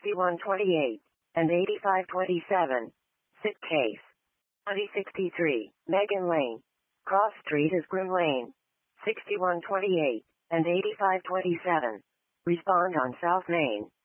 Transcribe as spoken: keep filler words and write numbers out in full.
sixty-one twenty-eight, and eighty-five twenty-seven. Sit case. twenty sixty-three, Megan Lane. Cross Street is Groom Lane. sixty-one twenty-eight, and eighty-five twenty-seven. Respond on South Main.